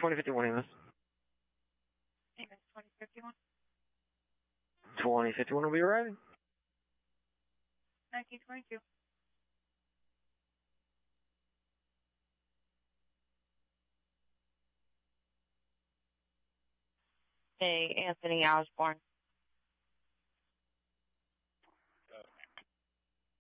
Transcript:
2051 Amos. Amos 2051. 2051 will be arriving. 1922. Hey, Anthony Osborne.